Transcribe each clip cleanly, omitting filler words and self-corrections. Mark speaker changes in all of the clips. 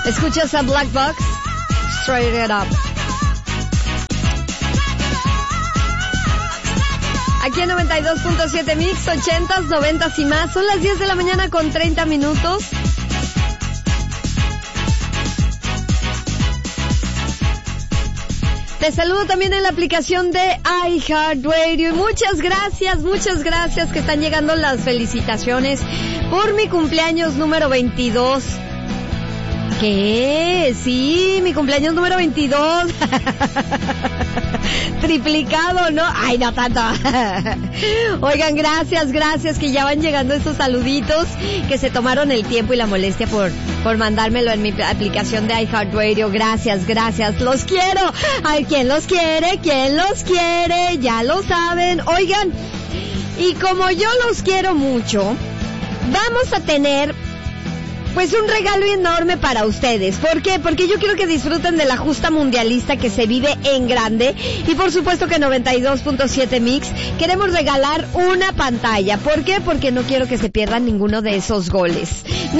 Speaker 1: Escuchas a Black Box, Straight It Up. Aquí en 92.7 Mix, 80s, 90s y más. Son las 10 de la mañana con 30 minutos. Te saludo también en la aplicación de iHeartRadio. Y muchas gracias que están llegando las felicitaciones por mi cumpleaños número 22. ¿Qué? Sí, mi cumpleaños número 22. Triplicado, ¿no? Ay, no tanto. Oigan, gracias que ya van llegando estos saluditos, que se tomaron el tiempo y la molestia por mandármelo en mi aplicación de iHeartRadio. Gracias. Los quiero. Ay, ¿quién los quiere? Ya lo saben. Oigan, y como yo los quiero mucho, vamos a tener pues un regalo enorme para ustedes. ¿Por qué? Porque yo quiero que disfruten de la justa mundialista que se vive en grande. Y por supuesto que 92.7 Mix queremos regalar una pantalla. ¿Por qué? Porque no quiero que se pierdan ninguno de esos goles.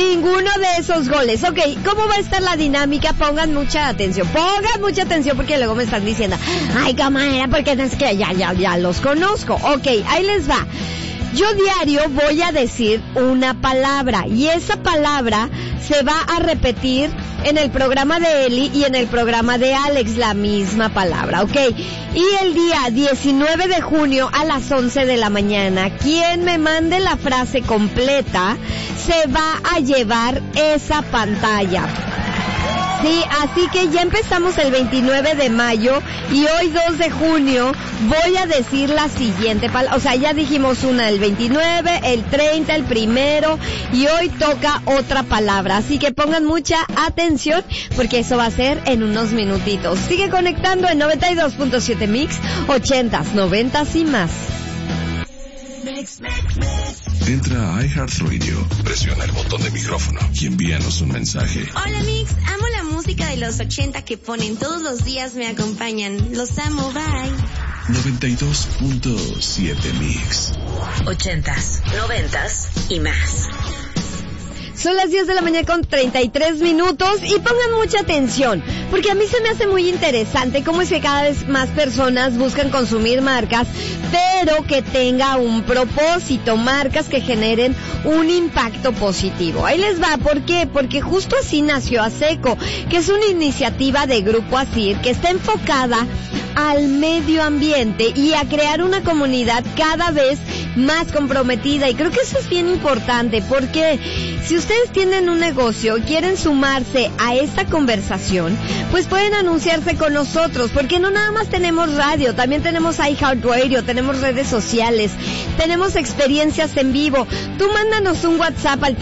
Speaker 1: Ok, ¿cómo va a estar la dinámica? Pongan mucha atención porque luego me están diciendo, ay, camarera, porque no es que ya los conozco. Ok, ahí les va. Yo diario voy a decir una palabra y esa palabra se va a repetir en el programa de Eli y en el programa de Alex, la misma palabra, ¿ok? Y el día 19 de junio a las 11 de la mañana, quien me mande la frase completa se va a llevar esa pantalla. Sí, así que ya empezamos el 29 de mayo y hoy 2 de junio voy a decir la siguiente palabra. O sea, ya dijimos una el 29, el 30, el 1 y hoy toca otra palabra. Así que pongan mucha atención porque eso va a ser en unos minutitos. Sigue conectando en 92.7 Mix, 80s, 90s y más.
Speaker 2: Entra a iHeartRadio, presiona el botón de micrófono y envíanos un mensaje.
Speaker 3: Hola Mix, amo la música de los 80 que ponen todos los días, me acompañan. Los amo, bye.
Speaker 2: 92.7 Mix.
Speaker 4: 80s, 90s y más.
Speaker 1: Son las 10 de la mañana con 33 minutos y pongan mucha atención, porque a mí se me hace muy interesante cómo es que cada vez más personas buscan consumir marcas, pero que tenga un propósito, marcas que generen un impacto positivo. Ahí les va, ¿por qué? Porque justo así nació ASECO, que es una iniciativa de Grupo ASIR que está enfocada al medio ambiente y a crear una comunidad cada vez más comprometida, y creo que eso es bien importante porque si ustedes tienen un negocio, quieren sumarse a esta conversación, pues pueden anunciarse con nosotros, porque no nada más tenemos radio, también tenemos iHeartRadio, tenemos redes sociales, tenemos experiencias en vivo. Tú mándanos un WhatsApp al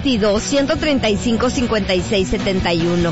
Speaker 1: 322-135-5671,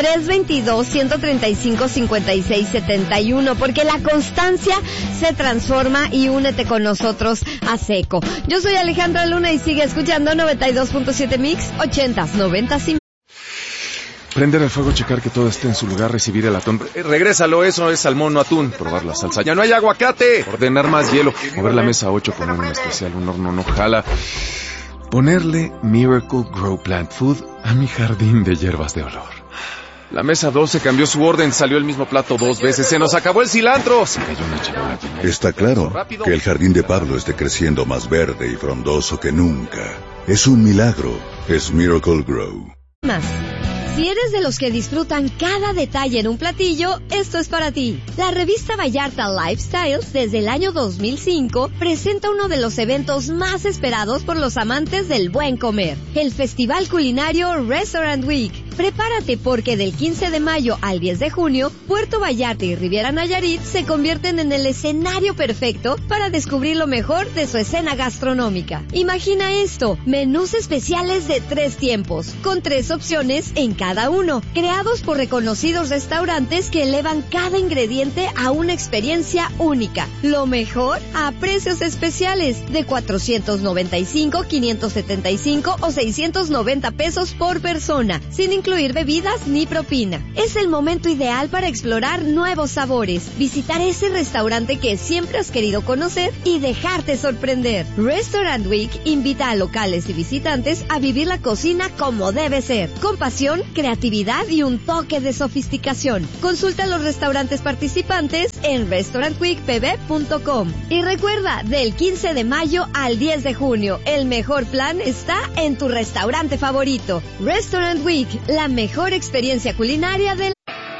Speaker 1: 322-135-5671, porque la constancia se transforma y únete con nosotros a ASECO. Yo soy Alejandra Luna y sigue escuchando 92.7 Mix, 80s, 90s y...
Speaker 5: Prender el fuego, checar que todo esté en su lugar, recibir el atún. Regrésalo, eso es salmón, no atún. Probar la salsa. ¡Ya no hay aguacate! Ordenar más hielo. Mover la mesa 8, poner un especial, un horno no jala. Ponerle Miracle Grow Plant Food a mi jardín de hierbas de olor. La mesa 12 cambió su orden, salió el mismo plato 2 veces, se nos acabó el cilantro. Se cayó una chivola.
Speaker 6: Está claro que el jardín de Pablo esté creciendo más verde y frondoso que nunca. Es un milagro, es Miracle Grow.
Speaker 1: Más. Si eres de los que disfrutan cada detalle en un platillo, esto es para ti. La revista Vallarta Lifestyles, desde el año 2005, presenta uno de los eventos más esperados por los amantes del buen comer, el Festival Culinario Restaurant Week. Prepárate porque del 15 de mayo al 10 de junio, Puerto Vallarta y Riviera Nayarit se convierten en el escenario perfecto para descubrir lo mejor de su escena gastronómica. Imagina esto, menús especiales de 3 tiempos, con 3 opciones en cada uno, creados por reconocidos restaurantes que elevan cada ingrediente a una experiencia única. Lo mejor a precios especiales de 495, 575 o 690 pesos por persona, sin incluir bebidas ni propina. Es el momento ideal para explorar nuevos sabores, visitar ese restaurante que siempre has querido conocer y dejarte sorprender. Restaurant Week invita a locales y visitantes a vivir la cocina como debe ser, con pasión, creatividad y un toque de sofisticación. Consulta los restaurantes participantes en restaurantweekpb.com. Y recuerda, del 15 de mayo al 10 de junio, el mejor plan está en tu restaurante favorito. Restaurant Week, la mejor experiencia culinaria del